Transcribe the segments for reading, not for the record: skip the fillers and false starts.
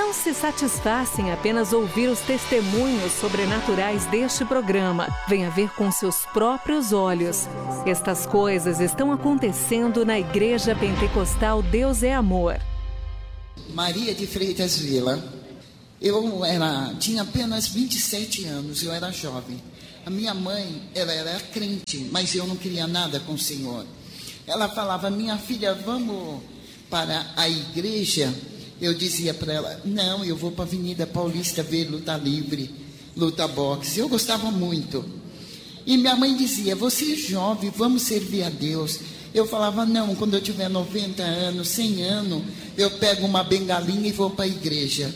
não se satisfaça em apenas ouvir os testemunhos sobrenaturais deste programa. Venha ver com seus próprios olhos. Estas coisas estão acontecendo na Igreja Pentecostal Deus é Amor. Maria de Freitas Vila. Eu tinha apenas 27 anos, eu era jovem. A minha mãe, ela era crente, mas eu não queria nada com o Senhor. Ela falava, minha filha, vamos para a igreja? Eu dizia para ela, não, eu vou para a Avenida Paulista ver luta livre, luta boxe. Eu gostava muito. E minha mãe dizia, você é jovem, vamos servir a Deus. Eu falava, não, quando eu tiver 90 anos, 100 anos, eu pego uma bengalinha e vou para a igreja.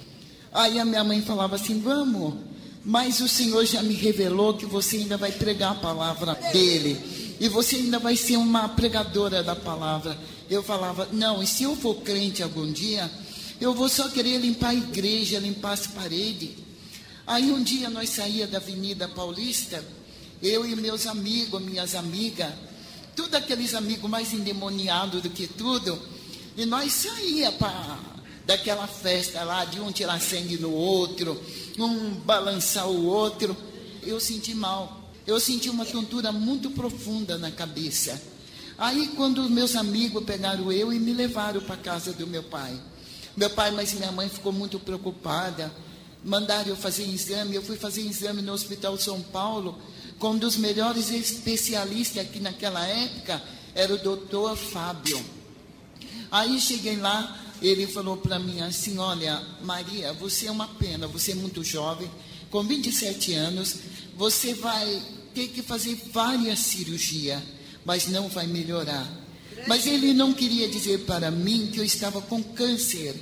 Aí a minha mãe falava assim, vamos, mas o Senhor já me revelou que você ainda vai pregar a palavra dele. E você ainda vai ser uma pregadora da palavra. Eu falava, não, e se eu for crente algum dia, eu vou só querer limpar a igreja, limpar as paredes. Aí um dia nós saíamos da Avenida Paulista, eu e meus amigos, minhas amigas, todos aqueles amigos mais endemoniados do que tudo, e nós saíamos daquela festa lá, de um tirar sangue no outro, um balançar o outro. Eu senti mal. Eu senti uma tontura muito profunda na cabeça. Aí quando meus amigos pegaram eu e me levaram para a casa do meu pai. Meu pai, mas minha mãe ficou muito preocupada. Mandaram eu fazer exame. Eu fui fazer exame no Hospital São Paulo com um dos melhores especialistas aqui naquela época, era o doutor Fábio. Aí cheguei lá, ele falou para mim assim, olha, Maria, você é uma pena, você é muito jovem, com 27 anos, você vai ter que fazer várias cirurgias, mas não vai melhorar. Mas ele não queria dizer para mim que eu estava com câncer.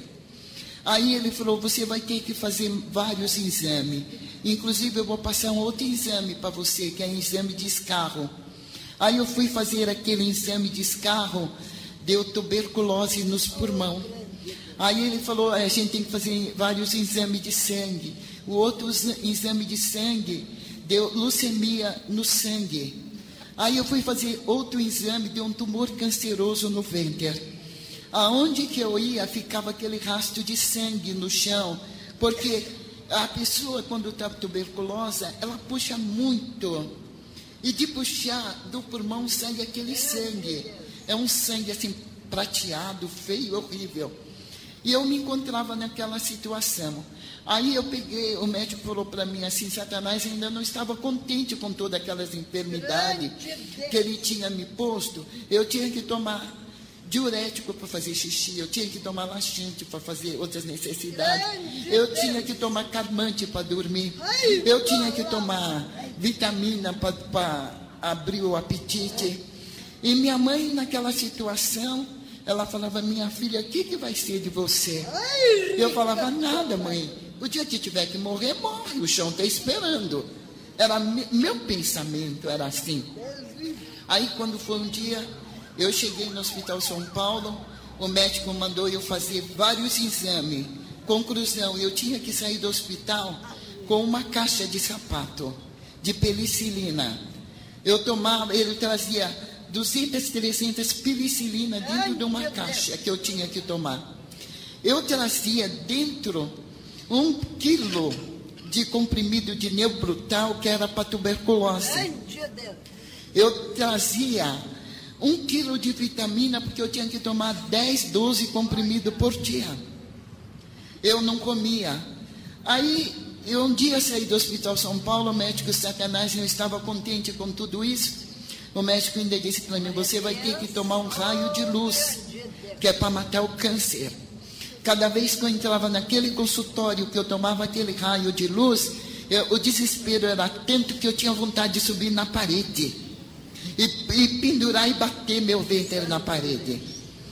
Aí ele falou, você vai ter que fazer vários exames. Inclusive eu vou passar um outro exame para você, que é um exame de escarro. Aí eu fui fazer aquele exame de escarro, deu tuberculose nos pulmões. Aí ele falou, a gente tem que fazer vários exames de sangue. O outro exame de sangue deu leucemia no sangue. Aí eu fui fazer outro exame, deu um tumor canceroso no ventre. Aonde que eu ia, ficava aquele rastro de sangue no chão, porque a pessoa, quando está tuberculosa, ela puxa muito. E de puxar do pulmão sai aquele sangue. É um sangue assim, prateado, feio, horrível. E eu me encontrava naquela situação. Aí eu peguei, o médico falou para mim assim, Satanás ainda não estava contente com todas aquelas enfermidades que ele tinha me posto. Eu tinha que tomar diurético para fazer xixi, eu tinha que tomar laxante para fazer outras necessidades, eu tinha que tomar calmante para dormir, eu tinha que tomar vitamina para abrir o apetite. E minha mãe, naquela situação, ela falava, minha filha, o que vai ser de você? Eu falava, nada, mãe. O dia que tiver que morrer, morre. O chão está esperando. Era meu pensamento, era assim. Aí, quando foi um dia, eu cheguei no Hospital São Paulo, o médico mandou eu fazer vários exames. Conclusão, eu tinha que sair do hospital com uma caixa de sapato, de penicilina. Eu tomava, ele trazia 200, 300 penicilina dentro de uma caixa que eu tinha que tomar. Eu trazia dentro 1 quilo de comprimido de Neobrutal, que era para tuberculose. Eu trazia 1 quilo de vitamina, porque eu tinha que tomar 10, 12 comprimidos por dia. Eu não comia. Aí, eu um dia saí do Hospital São Paulo, o médico Satanás não estava contente com tudo isso. O médico ainda disse para mim, você vai ter que tomar um raio de luz, que é para matar o câncer. Cada vez que eu entrava naquele consultório, que eu tomava aquele raio de luz, o desespero era tanto que eu tinha vontade de subir na parede e pendurar e bater meu ventre na parede.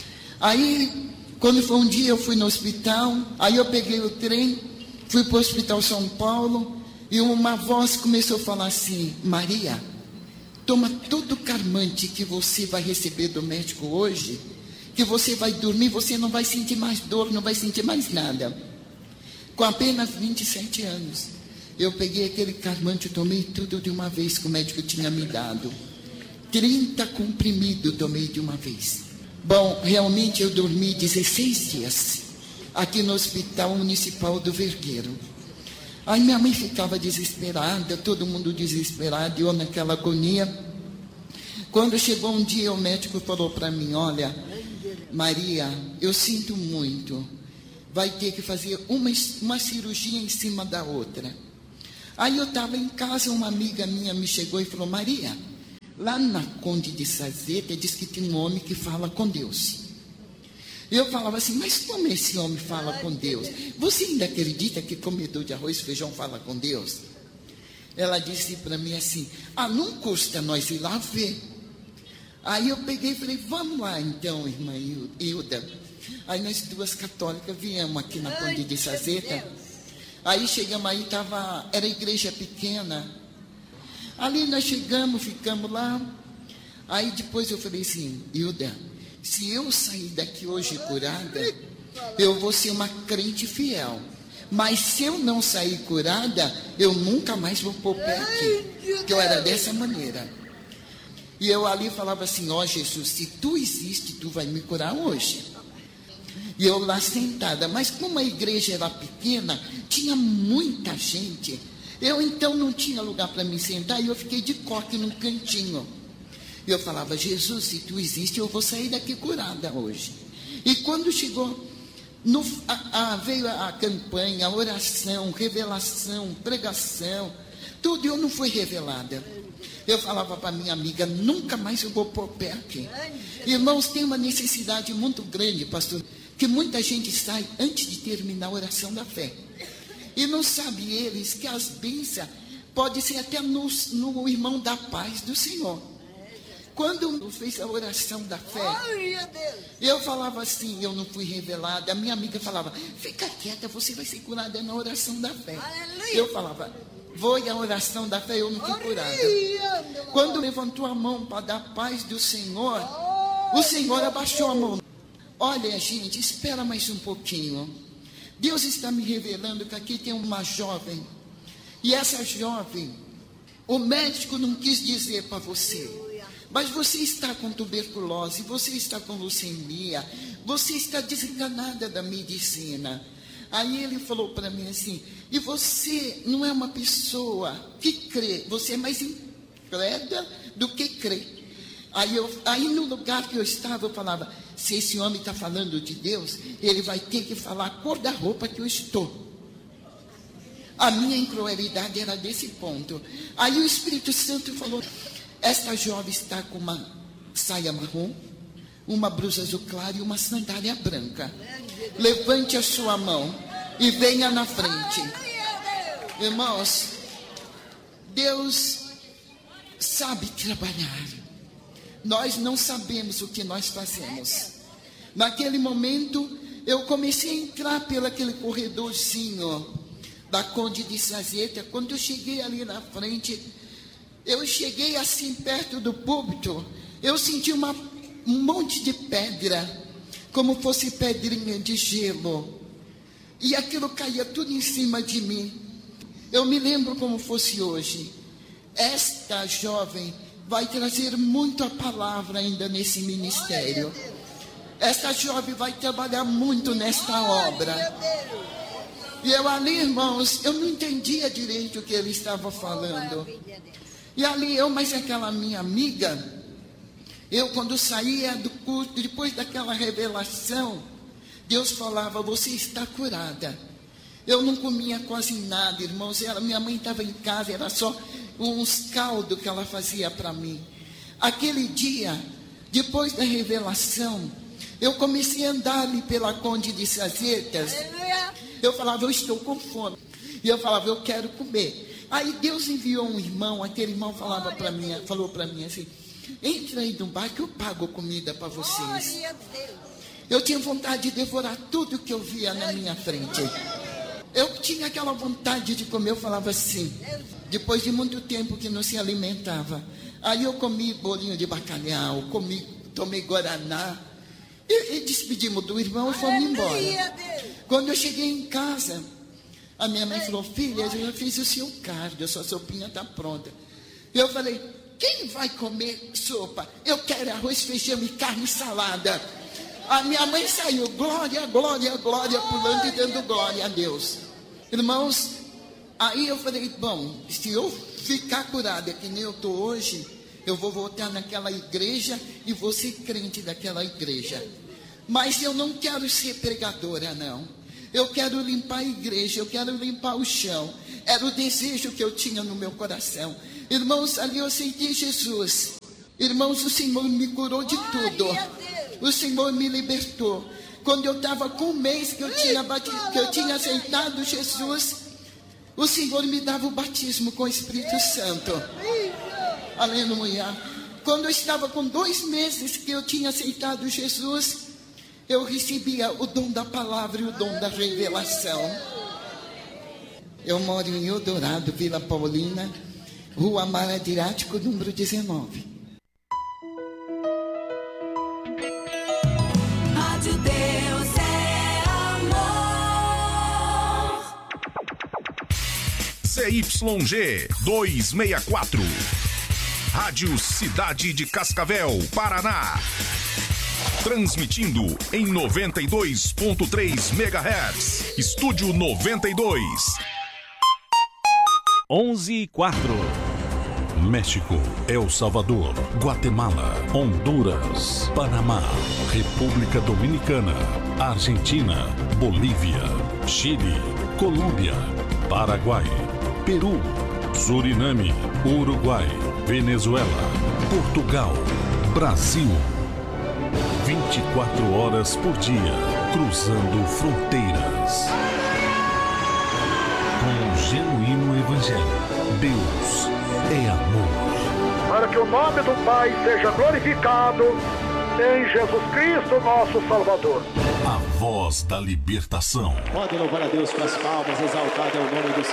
Aí, quando foi um dia, eu fui no hospital, aí eu peguei o trem, fui para o Hospital São Paulo, e uma voz começou a falar assim, Maria, toma todo o calmante que você vai receber do médico hoje, que você vai dormir, você não vai sentir mais dor, não vai sentir mais nada. Com apenas 27 anos, eu peguei aquele calmante e tomei tudo de uma vez que o médico tinha me dado. 30 comprimidos tomei de uma vez. Bom, realmente eu dormi 16 dias. aqui no Hospital Municipal do Vergueiro. Aí minha mãe ficava desesperada, todo mundo desesperado, eu naquela agonia. Quando chegou um dia, o médico falou para mim: olha, Maria, eu sinto muito, vai ter que fazer uma cirurgia em cima da outra. Aí eu estava em casa, uma amiga minha me chegou e falou: Maria, lá na Conde de Sazeta diz que tem um homem que fala com Deus. Eu falava assim: mas como esse homem fala com Deus? Você ainda acredita que comedor de arroz e feijão fala com Deus? Ela disse para mim assim: não custa nós ir lá ver. Aí eu peguei e falei: vamos lá então, irmã Hilda. Aí nós duas católicas viemos aqui na Conde de Sazeta. Aí chegamos aí, era igreja pequena. Ali nós chegamos, ficamos lá. Aí depois eu falei assim: Hilda, se eu sair daqui hoje curada, eu vou ser uma crente fiel. Mas se eu não sair curada, eu nunca mais vou pôr pé aqui. Porque eu era dessa maneira. E eu ali falava assim: Jesus, se tu existe, tu vai me curar hoje. E eu lá sentada. Mas como a igreja era pequena, tinha muita gente. Eu então não tinha lugar para me sentar, e eu fiquei de coque num cantinho. E eu falava: Jesus, se tu existe, eu vou sair daqui curada hoje. E quando chegou, veio a campanha, a oração, revelação, pregação, tudo, eu não fui revelada. Eu falava para minha amiga: nunca mais eu vou pôr pé aqui. Irmãos, tem uma necessidade muito grande, pastor, que muita gente sai antes de terminar a oração da fé. E não sabe eles que as bênçãos podem ser até no irmão da paz do Senhor. Quando eu fiz a oração da fé, eu falava assim, eu não fui revelada. A minha amiga falava: fica quieta, você vai ser curada na oração da fé. Eu falava: vou à oração da fé, eu não fui curada. Quando levantou a mão para dar a paz do Senhor, o Senhor abaixou a mão. Olha, gente, espera mais um pouquinho. Deus está me revelando que aqui tem uma jovem. E essa jovem, o médico não quis dizer para você, mas você está com tuberculose, você está com leucemia, você está desenganada da medicina. Aí ele falou para mim assim: e você não é uma pessoa que crê, você é mais incrédula do que crê. Aí no lugar que eu estava, eu falava: se esse homem está falando de Deus, ele vai ter que falar a cor da roupa que eu estou. A minha incredulidade era desse ponto. Aí o Espírito Santo falou: esta jovem está com uma saia marrom, uma blusa azul claro e uma sandália branca. Levante a sua mão e venha na frente. Irmãos, Deus sabe trabalhar. Nós não sabemos o que nós fazemos. Naquele momento, eu comecei a entrar pelo aquele corredorzinho da Conde de Sazeta. Quando eu cheguei ali na frente, eu cheguei assim perto do púlpito, eu senti um monte de pedra, como fosse pedrinha de gelo. E aquilo caía tudo em cima de mim. Eu me lembro como fosse hoje. Esta jovem vai trazer muito a palavra ainda nesse ministério. Esta jovem vai trabalhar muito nesta obra. E eu ali, irmãos, eu não entendia direito o que ele estava falando. E ali mas aquela minha amiga, eu quando saía do culto, depois daquela revelação, Deus falava: você está curada. Eu não comia quase nada, irmãos. Minha mãe estava em casa, era só uns caldos que ela fazia para mim. Aquele dia, depois da revelação, eu comecei a andar ali pela Conde de Sazetas. Eu falava: eu estou com fome. E eu falava: eu quero comer. Aí Deus enviou um irmão, aquele irmão falou para mim assim: entra aí no bar que eu pago comida para vocês. Eu tinha vontade de devorar tudo que eu via na minha frente. Eu tinha aquela vontade de comer. Eu falava assim, depois de muito tempo que não se alimentava. Aí eu comi bolinho de bacalhau, tomei guaraná. E despedimos do irmão e fomos embora. Quando eu cheguei em casa, a minha mãe falou: filha, eu já fiz o seu cardio, a sua sopinha está pronta. Eu falei: quem vai comer sopa? Eu quero arroz, feijão e carne e salada. A minha mãe saiu, glória, glória, glória, pulando e dando glória a Deus. Irmãos, aí eu falei, bom, se eu ficar curada que nem eu estou hoje, eu vou voltar naquela igreja e vou ser crente daquela igreja. Mas eu não quero ser pregadora, não. Eu quero limpar a igreja, eu quero limpar o chão. Era o desejo que eu tinha no meu coração. Irmãos, ali eu aceitei Jesus. Irmãos, o Senhor me curou de tudo. O Senhor me libertou. Quando eu estava com um mês que eu tinha aceitado Jesus, o Senhor me dava o batismo com o Espírito Santo. Aleluia. Quando eu estava com 2 meses que eu tinha aceitado Jesus, eu recebia o dom da palavra e o dom da revelação. Eu moro em Eldorado, Vila Paulina, Rua Mara Dirático, número 19. Rádio Deus é amor. CYG 264. Rádio Cidade de Cascavel, Paraná. Transmitindo em 92.3 MHz. Estúdio 92. 11:04. México, El Salvador, Guatemala, Honduras, Panamá, República Dominicana, Argentina, Bolívia, Chile, Colômbia, Paraguai, Peru, Suriname, Uruguai, Venezuela, Portugal, Brasil. 24 horas por dia, cruzando fronteiras. Com o genuíno evangelho, Deus é amor. Para que o nome do Pai seja glorificado em Jesus Cristo, nosso Salvador. A voz da libertação. Pode louvar a Deus com as palmas, exaltado é o nome do Senhor.